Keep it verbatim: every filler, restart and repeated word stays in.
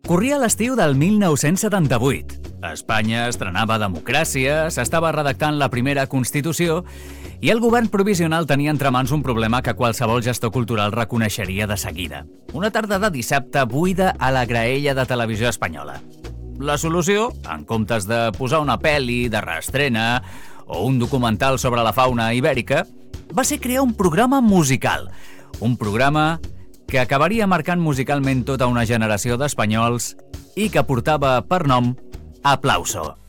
Corria l'estiu del mil nou-cents setanta-vuit. Espanya estrenava democràcia, s'estava redactant la primera Constitució i el govern provisional tenia entre mans un problema que qualsevol gestor cultural reconeixeria de seguida. Una tarda de dissabte buida a la graella de Televisió Espanyola. La solució, en comptes de posar una pel·li de reestrena o un documental sobre la fauna ibèrica, va ser crear un programa musical. Un programa que acabaria marcant musicalment tota una generació d'espanyols i que portava per nom Aplauso.